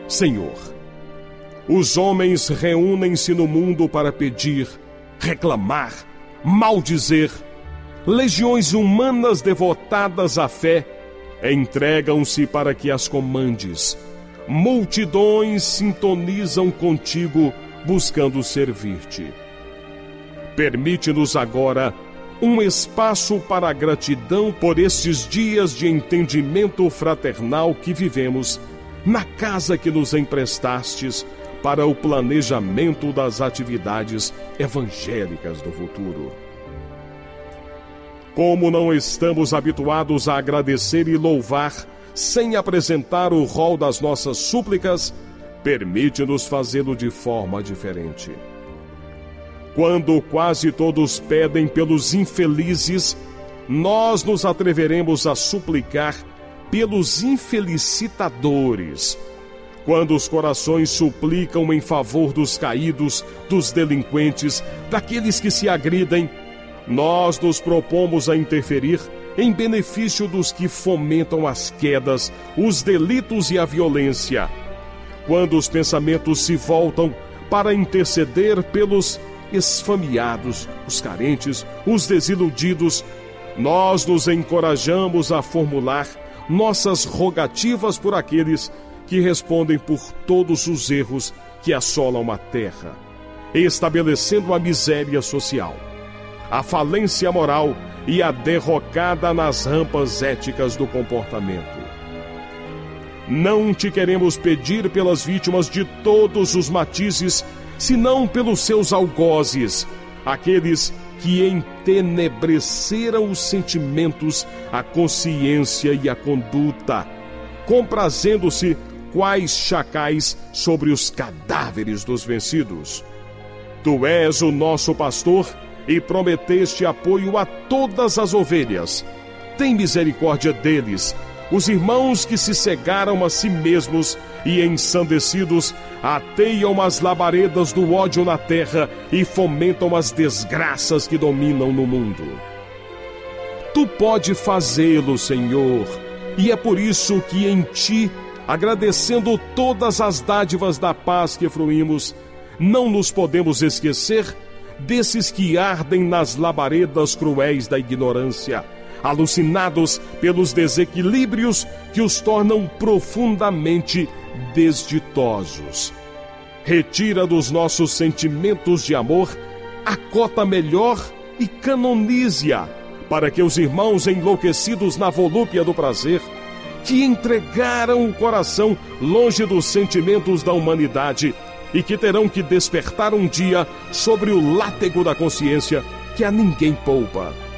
Senhor, os homens reúnem-se no mundo para pedir, reclamar, maldizer. Legiões humanas devotadas à fé entregam-se para que as comandes. Multidões sintonizam contigo, buscando servir-te. Permite-nos agora um espaço para a gratidão por estes dias de entendimento fraternal que vivemos na casa que nos emprestastes para o planejamento das atividades evangélicas do futuro. Como não estamos habituados a agradecer e louvar sem apresentar o rol das nossas súplicas, permite-nos fazê-lo de forma diferente. Quando quase todos pedem pelos infelizes, nós nos atreveremos a suplicar pelos infelicitadores. Quando os corações suplicam em favor dos caídos, dos delinquentes, daqueles que se agridem, nós nos propomos a interferir em benefício dos que fomentam as quedas, os delitos e a violência. Quando os pensamentos se voltam para interceder pelos esfamiados, os carentes, os desiludidos, nós nos encorajamos a formular nossas rogativas por aqueles que respondem por todos os erros que assolam a terra, estabelecendo a miséria social, a falência moral e a derrocada nas rampas éticas do comportamento. Não te queremos pedir pelas vítimas de todos os matizes, senão pelos seus algozes, aqueles que entenebreceram os sentimentos, a consciência e a conduta, comprazendo-se quais chacais sobre os cadáveres dos vencidos. Tu és o nosso pastor e prometeste apoio a todas as ovelhas. Tem misericórdia deles, os irmãos que se cegaram a si mesmos e, ensandecidos, ateiam as labaredas do ódio na terra e fomentam as desgraças que dominam no mundo. Tu pode fazê-lo, Senhor, e é por isso que em Ti, agradecendo todas as dádivas da paz que fruímos, não nos podemos esquecer desses que ardem nas labaredas cruéis da ignorância, alucinados pelos desequilíbrios que os tornam profundamente desditosos. Retira dos nossos sentimentos de amor a cota melhor e canonize-a, para que os irmãos enlouquecidos na volúpia do prazer, que entregaram o coração longe dos sentimentos da humanidade e que terão que despertar um dia sobre o látego da consciência que a ninguém poupa,